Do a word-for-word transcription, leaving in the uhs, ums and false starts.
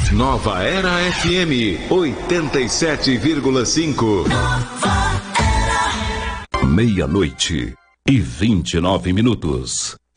Nova Era F M oitenta e sete vírgula cinco. Meia-noite e vinte e nove minutos.